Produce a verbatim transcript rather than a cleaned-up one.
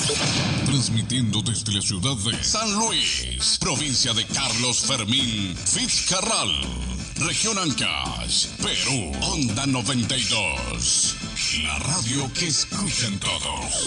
Transmitiendo desde la ciudad de San Luis, provincia de Carlos Fermín Fitzcarral, región Ancash, Perú, Onda noventa y dos. La radio que escuchan todos.